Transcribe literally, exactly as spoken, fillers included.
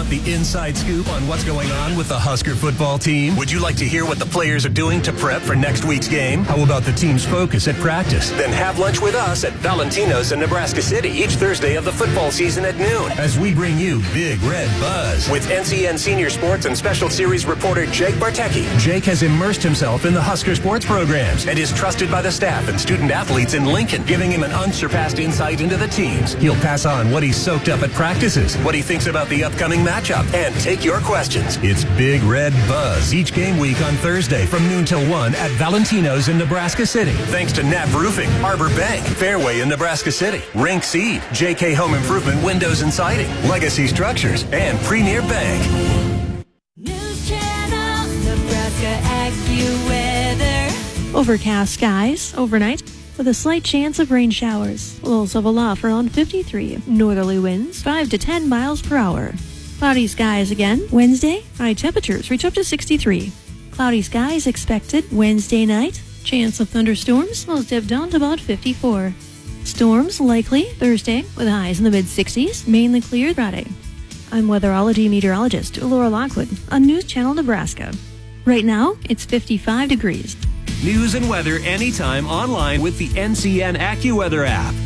Want the inside scoop on what's going on with the Husker football team? Would you like to hear what the players are doing to prep for next week's game? How about the team's focus at practice? Then have lunch with us at Valentino's in Nebraska City each Thursday of the football season at noon as we bring you Big Red Buzz with N C N Senior Sports and Special Series reporter Jake Bartecki. Jake has immersed himself in the Husker sports programs and is trusted by the staff and student athletes in Lincoln, giving him an unsurpassed insight into the teams. He'll pass on what he's soaked up at practices, what he thinks about the upcoming matchup, and take your questions. It's Big Red Buzz each game week on Thursday from noon till one at Valentino's in Nebraska City. Thanks to N A V Roofing, Arbor Bank, Fairway in Nebraska City, Rink Seed, J K Home Improvement Windows and Siding, Legacy Structures, and Premier Bank. News Channel, Nebraska AccuWeather. Overcast skies overnight with a slight chance of rain showers. Lows of aloft around fifty-three. Northerly winds five to ten miles per hour. Cloudy skies again Wednesday. High temperatures reach up to sixty-three. Cloudy skies expected Wednesday night. Chance of thunderstorms. Lows dip down to about fifty-four. Storms likely Thursday with highs in the mid-sixties. Mainly clear Friday. I'm weatherology meteorologist Laura Lockwood on News Channel Nebraska. Right now, it's fifty-five degrees. News and weather anytime online with the N C N AccuWeather app.